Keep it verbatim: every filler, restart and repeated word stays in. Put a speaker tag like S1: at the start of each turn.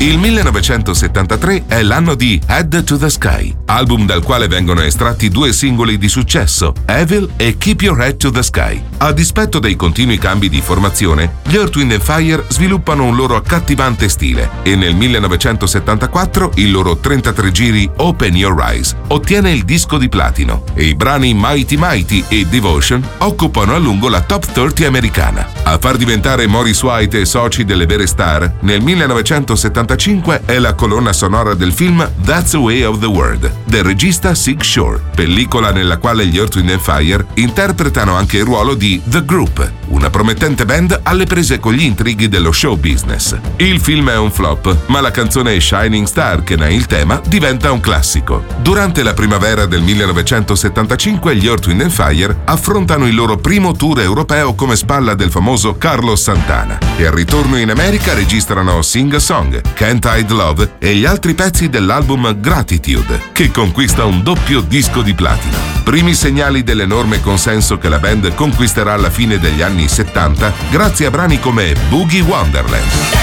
S1: Il millenovecentosettantatré è l'anno di Head to the Sky, album dal quale vengono estratti due singoli di successo, Evil e Keep Your Head to the Sky. A dispetto dei continui cambi di formazione, gli Earth, Wind and Fire sviluppano un loro accattivante stile e nel millenovecentosettantaquattro il loro trentatré giri Open Your Eyes ottiene il disco di platino e i brani Mighty Mighty e Devotion occupano a lungo la top trenta americana. A far diventare Maurice White e soci delle vere star, nel millenovecentosettantacinque è la colonna sonora del film That's the Way of the World del regista Sig Shore, pellicola nella quale gli Earth, Wind and Fire interpretano anche il ruolo di The Group, una promettente band alle prese con gli intrighi dello show business. Il film è un flop, ma la canzone Shining Star, che ne è il tema, diventa un classico. Durante la primavera del millenovecentosettantacinque gli Earth, Wind and Fire affrontano il loro primo tour europeo come spalla del famoso Carlos Santana e al ritorno in America registrano Sing a Song, Can't Hide Love e gli altri pezzi dell'album Gratitude, che conquista un doppio disco di platino. Primi segnali dell'enorme consenso che la band conquisterà alla fine degli anni settanta grazie a brani come Boogie Wonderland.